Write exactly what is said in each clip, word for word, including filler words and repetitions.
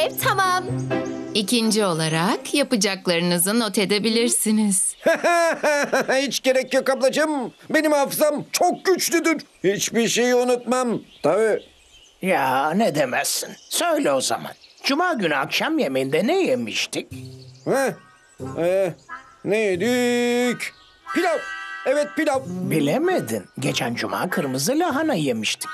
Ev tamam. İkinci olarak yapacaklarınızı not edebilirsiniz. Hiç gerek yok ablacığım. Benim hafızam çok güçlüdür. Hiçbir şeyi unutmam. Tabii. Ya ne demezsin. Söyle o zaman. Cuma günü akşam yemeğinde ne yemiştik? Heh. Ee, ne yedik? Pilav. Evet, pilav. Bilemedin. Geçen cuma kırmızı lahana yemiştik.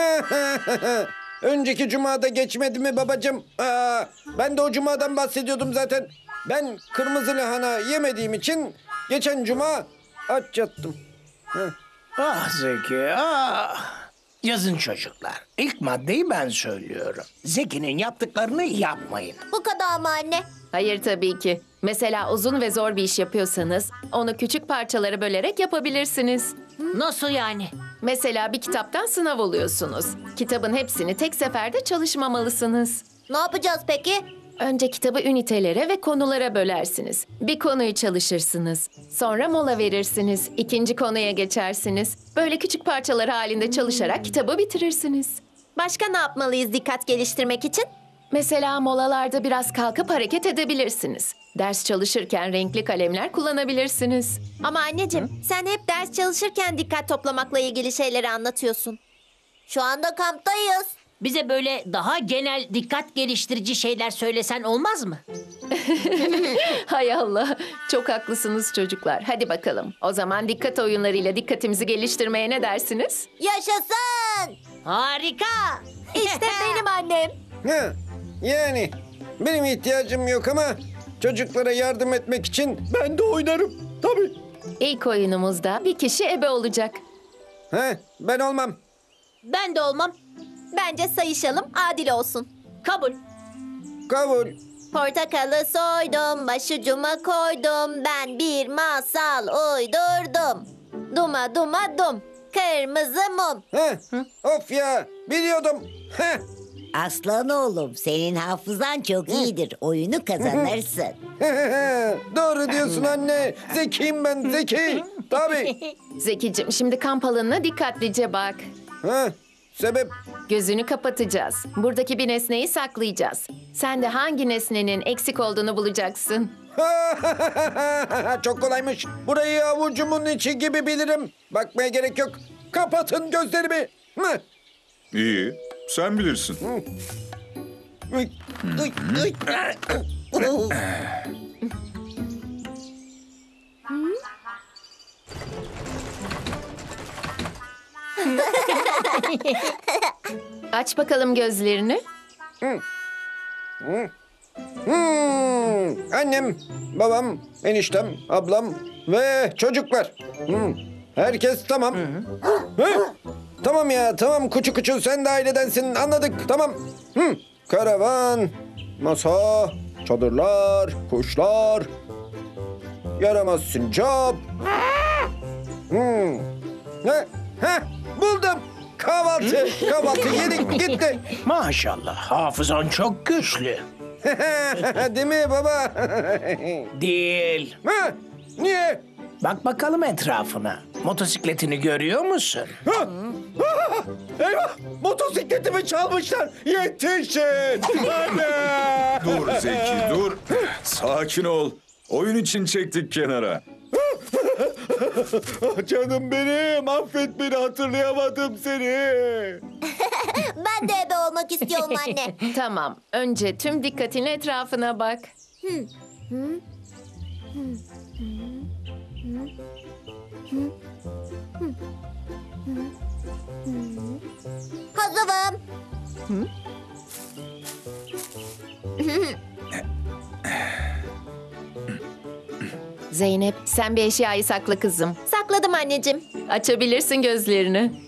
Önceki cumada geçmedi mi babacığım? Aa, ben de o cumadan bahsediyordum zaten. Ben kırmızı lahana yemediğim için geçen cuma aç yattım. Heh. Ah Zeki, ah. Yazın çocuklar. İlk maddeyi ben söylüyorum. Zeki'nin yaptıklarını yapmayın. Bu kadar mı anne? Hayır tabii ki. Mesela uzun ve zor bir iş yapıyorsanız onu küçük parçalara bölerek yapabilirsiniz. Nasıl yani? Mesela bir kitaptan sınav oluyorsunuz. Kitabın hepsini tek seferde çalışmamalısınız. Ne yapacağız peki? Önce kitabı ünitelere ve konulara bölersiniz. Bir konuyu çalışırsınız. Sonra mola verirsiniz. İkinci konuya geçersiniz. Böyle küçük parçalar halinde çalışarak kitabı bitirirsiniz. Başka ne yapmalıyız dikkat geliştirmek için? Mesela molalarda biraz kalkıp hareket edebilirsiniz. Ders çalışırken renkli kalemler kullanabilirsiniz. Ama anneciğim sen hep ders çalışırken dikkat toplamakla ilgili şeyleri anlatıyorsun. Şu anda kamptayız. Bize böyle daha genel dikkat geliştirici şeyler söylesen olmaz mı? Hay Allah, çok haklısınız çocuklar. Hadi bakalım. O zaman dikkat oyunlarıyla dikkatimizi geliştirmeye ne dersiniz? Yaşasın! Harika! İşte benim annem. Ha, yani benim ihtiyacım yok ama çocuklara yardım etmek için ben de oynarım. Tabii. İlk oyunumuzda bir kişi ebe olacak. Ha, ben olmam. Ben de olmam. Bence sayışalım, adil olsun. Kabul. Kabul. Portakalı soydum, başucuma koydum. Ben bir masal uydurdum. Duma duma dum, kırmızı mum. Ha, of ya, biliyordum. Ha. Aslan oğlum, senin hafızan çok iyidir. Oyunu kazanırsın. Doğru diyorsun anne. Zekiyim ben, zeki. Tabii. Zekicim, şimdi kamp alanına dikkatlice bak. Ha, sebep? Gözünü kapatacağız. Buradaki bir nesneyi saklayacağız. Sen de hangi nesnenin eksik olduğunu bulacaksın. Çok kolaymış. Burayı avucumun içi gibi bilirim. Bakmaya gerek yok. Kapatın gözlerimi. Hı. İyi, sen bilirsin. Uy, uy, uy. Aç bakalım gözlerini. Hmm, annem, babam, eniştem, ablam ve çocuklar. Hmm, herkes tamam. Hı? Tamam ya, tamam kuçu kuçu, sen de ailedensin, anladık, tamam. Hı. Karavan, masa, çadırlar, kuşlar, yaramaz sincap. Hmm. Ne? Heh, buldum. Kahvaltı, kahvaltı yedik gitti. Maşallah, hafızan çok güçlü. Değil mi baba? Değil. Ha, niye? Bak bakalım etrafına. Motosikletini görüyor musun? Ha! Ah! Eyvah! Motosikletimi çalmışlar. Yetişin! Anne! Dur Zeki, dur. Sakin ol. Oyun için çektik kenara. Canım benim, affet beni, hatırlayamadım seni. Ben de ebe olmak istiyorum anne. Tamam. Önce tüm dikkatinle etrafına bak. Hazırım. Zeynep, sen bir eşyayı sakla kızım. Sakladım anneciğim. Açabilirsin gözlerini.